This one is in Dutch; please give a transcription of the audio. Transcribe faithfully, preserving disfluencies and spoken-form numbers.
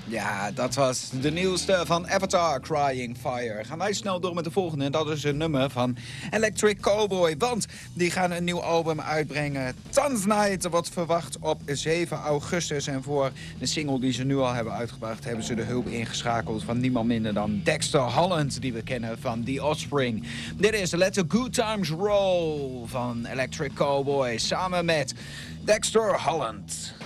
Ja, dat was de nieuwste van Avatar, Crying Fire. Gaan wij snel door met de volgende. En dat is een nummer van Electric Cowboy. Want die gaan een nieuw album uitbrengen. Tanznight wordt verwacht op zeven augustus. En voor de single die ze nu al hebben uitgebracht... hebben ze de hulp ingeschakeld van niemand minder dan Dexter Holland... die we kennen van The Offspring. Dit is Let the Good Times Roll van Electric Cowboy. Samen met Dexter Holland.